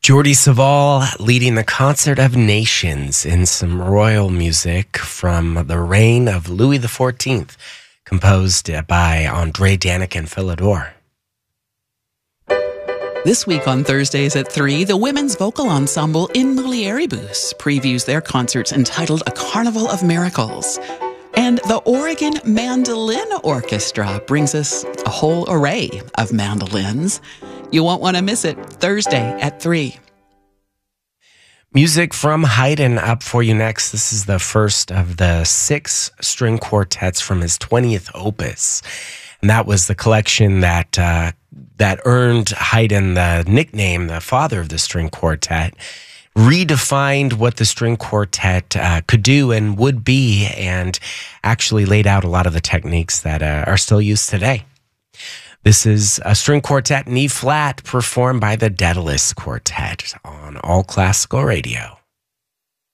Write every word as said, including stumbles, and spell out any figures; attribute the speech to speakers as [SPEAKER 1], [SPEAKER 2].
[SPEAKER 1] Jordi Savall leading the Concert of Nations in some royal music from the reign of Louis the fourteenth, composed by Andre Danic and Philidor.
[SPEAKER 2] This week on Thursdays at three, the women's vocal ensemble In Mulieribus previews their concerts entitled A Carnival of Miracles. And the Oregon Mandolin Orchestra brings us a whole array of mandolins. You won't want to miss it. Thursday at three.
[SPEAKER 1] Music from Haydn up for you next. This is the first of the six string quartets from his twentieth opus. And that was the collection that uh, that earned Haydn the nickname, the father of the string quartet, redefined what the string quartet uh, could do and would be, and actually laid out a lot of the techniques that uh, are still used today. This is a string quartet in E-flat performed by the Daedalus Quartet on All Classical Radio.